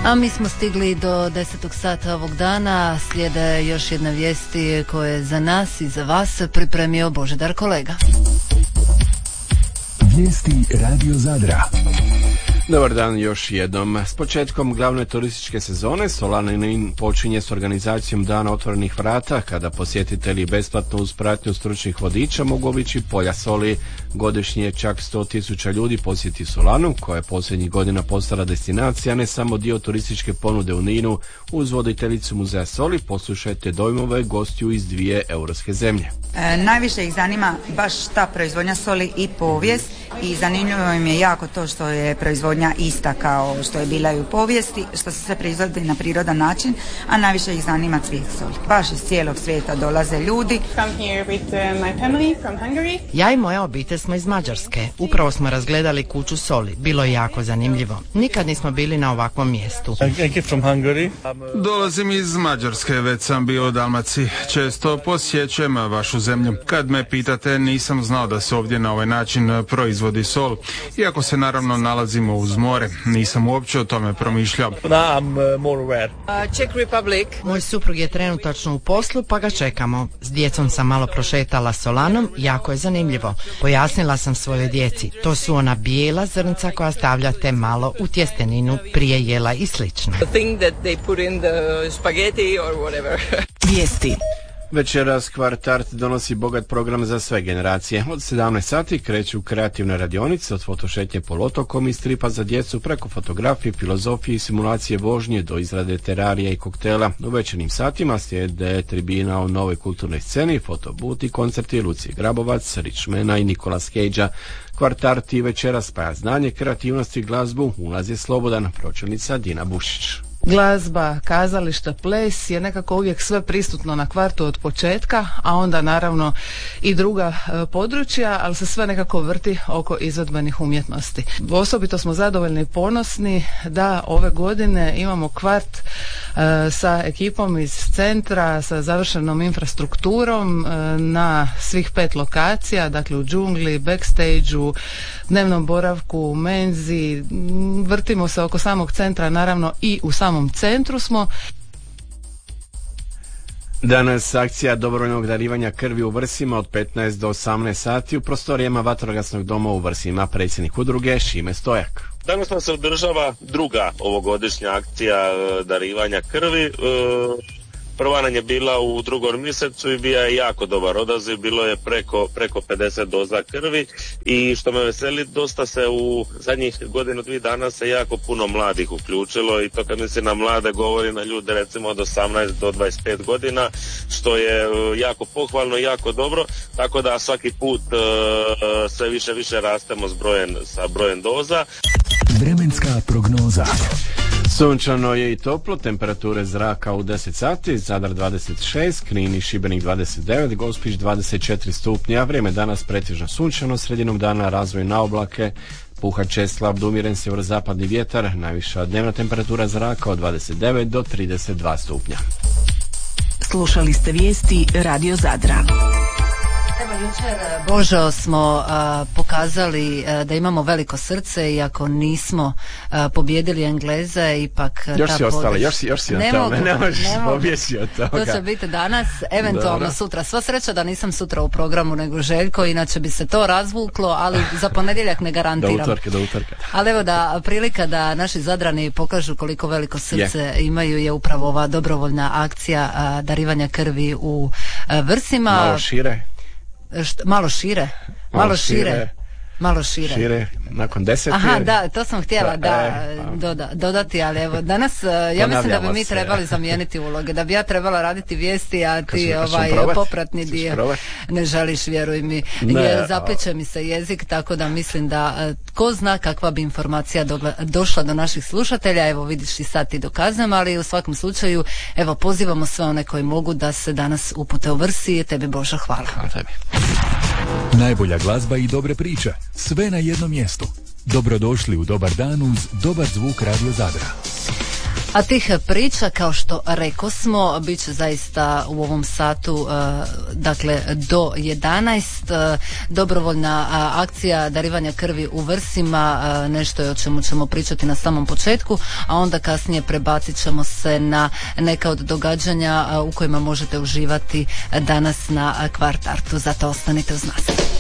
A mi smo stigli do 10. sata ovog dana. Slijede još jedna vijesti koje je za nas i za vas pripremio Božidar kolega. Vijesti Radio Zadra. Dobar dan još jednom. S početkom glavne turističke sezone Solanin počinje s organizacijom Dana otvorenih vrata, kada posjetitelji besplatno uz pratnju stručnih vodiča mogu obići polja soli. Godišnje čak 100.000 ljudi posjeti Solanu, koja je posljednjih godina postala destinacija, ne samo dio turističke ponude u Ninu. Uz voditeljicu muzeja soli poslušajte dojmove gostiju iz 2 europske zemlje. Najviše ih zanima baš ta proizvodnja soli i povijest, i zanimljivo im je jako to što je proizvodnja ista kao što je bila i u povijesti, što se sve proizvodi na prirodan način, a najviše ih zanima cvijet soli. Baš iz cijelog svijeta dolaze ljudi. Ja i moja obitelj smo iz Mađarske. Upravo smo razgledali kuću soli. Bilo je jako zanimljivo. Nikad nismo bili na ovakvom mjestu. Dolazim iz Mađarske, već sam bio u Dalmaciji. Često posjećujem vašu zemlju. Kad me pitate, nisam znao da se ovdje na ovaj način proizvodi sol. Iako se naravno nalazimo uz more, nisam uopće o tome promišljao. Czech Republic. Moj suprug je trenutačno u poslu, pa ga čekamo. S djecom sam malo prošetala Solanom, jako je zanimljivo. Pojasnila sam svojoj djeci, to su ona bijela zrnca koja stavljate malo u tjesteninu prije jela i slično. Vijesti. Večeras Kvartart donosi bogat program za sve generacije. Od 17 sati kreću kreativne radionice, od fotošetnje poluotokom i stripa za djecu preko fotografije, filozofije i simulacije vožnje do izrade terarija i koktela. U večernjim satima slijede tribina o novoj kulturnoj sceni, fotobut i koncerti Lucije Grabovac, Richmana i Nicolas Cagea. Kvartart i večeras spaja znanje, kreativnost i glazbu. Ulaz je slobodan. Pročelnica Dina Bušić. Glazba, kazališta, ples je nekako uvijek sve prisutno na Kvartu od početka, a onda naravno i druga područja, ali se sve nekako vrti oko izvedbenih umjetnosti. Osobito smo zadovoljni i ponosni da ove godine imamo Kvart sa ekipom iz centra, sa završenom infrastrukturom na svih 5 lokacija, dakle u džungli, backstage-u, dnevnom boravku, u menzi, vrtimo se oko samog centra, naravno i u samom centru smo. Danas akcija dobrovoljnog darivanja krvi u Vrsima od 15 do 18 sati u prostorijama Vatrogasnog doma u Vrsima. Predsjednik udruge Šime Stojak. Danas nam se održava druga ovogodišnja akcija darivanja krvi. Prva nam je bila u 2. mjesecu i bio je jako dobar odaziv, bilo je preko 50 doza krvi i što me veseli, dosta se u zadnjih 1-2 dana se jako puno mladih uključilo, i to kad mislim na mlade govori na ljude recimo od 18 do 25 godina, što je jako pohvalno i jako dobro, tako da svaki put sve više rastemo sa brojem doza. Vremenska prognoza. Sunčano je i toplo, temperature zraka u 10 sati, Zadar 26, Knin i Šibenik 29, Gospić 24 stupnja, vrijeme danas pretežno sunčano, sredinom dana razvoj na oblake, puhat će slab do umjeren sjeverozapadni vjetar, najviša dnevna temperatura zraka od 29 do 32 stupnja. Slušali ste vijesti Radio Zadra. Evo jučer, Božo, smo pokazali da imamo veliko srce, iako nismo pobjedili Engleze, ipak još si ostali, još si na tome, ne možeš pobjeći od toga. To će biti danas, eventualno sutra. Sva sreća da nisam sutra u programu nego Željko, inače bi se to razvuklo, ali za ponedjeljak ne garantiram. Do utorka. Ali evo da prilika da naši Zadrani pokažu koliko veliko srce imaju je upravo ova dobrovoljna akcija darivanja krvi u Vrsima. Malo šire. Nakon 10. Aha, da, to sam htjela dodati, ali evo, danas ja mislim da bi mi trebali zamijeniti uloge, da bi ja trebala raditi vijesti, a ti popratni dio ne želiš, vjeruj mi, jer zapliče mi se jezik, tako da mislim da ko zna kakva bi informacija došla do naših slušatelja. Evo vidiš i sad ti dokazujem, ali u svakom slučaju evo pozivamo sve one koji mogu da se danas upute u Vrsi. Tebi Božo, hvala. Najbolja glazba i dobre priče, sve na jednom mjestu. Dobrodošli u Dobar dan uz dobar zvuk Radio Zadra. A tih priča, kao što rekosmo, bit će zaista u ovom satu, dakle do 11, dobrovoljna akcija darivanja krvi u Vrsima, nešto je o čemu ćemo pričati na samom početku, a onda kasnije prebacit ćemo se na neka od događanja u kojima možete uživati danas na Kvart Artu. Zato ostanite uz nas.